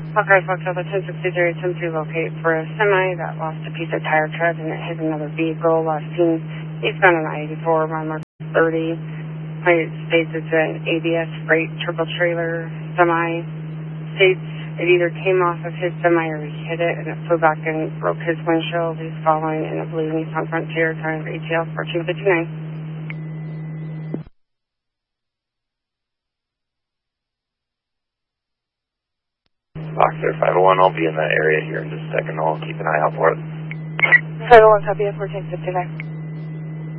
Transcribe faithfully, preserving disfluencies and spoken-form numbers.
Okay, folks, on the ten sixty-three attempt to locate for a semi that lost a piece of tire tread and it hit another vehicle. Last seen eastbound on I eighty-four, around mark thirty. It states it's an A B S freight triple trailer semi. States it either came off of his semi or he hit it and it flew back and broke his windshield. He's following in a blue Nissan Frontier, time of A T L fourteen fifty-nine. Boxer five oh one, I'll be in that area here in just a second. I'll keep an eye out for it. five oh one, copy of fourteen fifty-nine.